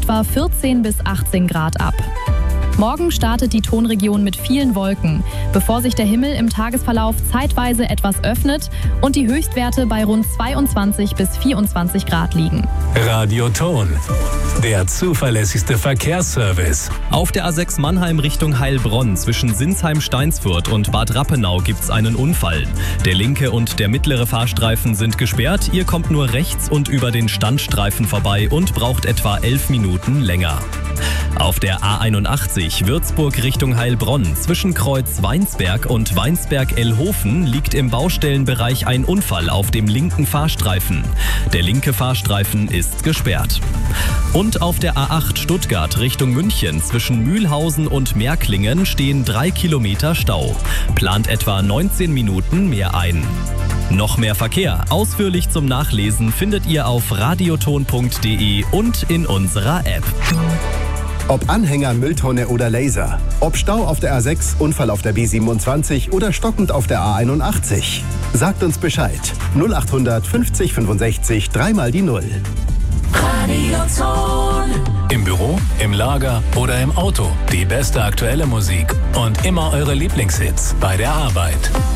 etwa 14 bis 18 Grad ab. Morgen startet die Tonregion mit vielen Wolken, bevor sich der Himmel im Tagesverlauf zeitweise etwas öffnet und die Höchstwerte bei rund 22 bis 24 Grad liegen. Radio Ton, der zuverlässigste Verkehrsservice. Auf der A6 Mannheim Richtung Heilbronn zwischen Sinsheim-Steinsfurt und Bad Rappenau gibt's einen Unfall. Der linke und der mittlere Fahrstreifen sind gesperrt. Ihr kommt nur rechts und über den Standstreifen vorbei und braucht etwa 11 Minuten länger. Auf der A81 Würzburg Richtung Heilbronn zwischen Kreuz Weinsberg und Weinsberg-Ellhofen liegt im Baustellenbereich ein Unfall auf dem linken Fahrstreifen. Der linke Fahrstreifen ist gesperrt. Und auf der A8 Stuttgart Richtung München zwischen Mühlhausen und Märklingen stehen 3 Kilometer Stau. Plant etwa 19 Minuten mehr ein. Noch mehr Verkehr, ausführlich zum Nachlesen, findet ihr auf radioton.de und in unserer App. Ob Anhänger, Mülltonne oder Laser. Ob Stau auf der A6, Unfall auf der B27 oder stockend auf der A81. Sagt uns Bescheid. 0800 50 65 3 die 0. Radioton. Im Büro, im Lager oder im Auto. Die beste aktuelle Musik und immer eure Lieblingshits bei der Arbeit.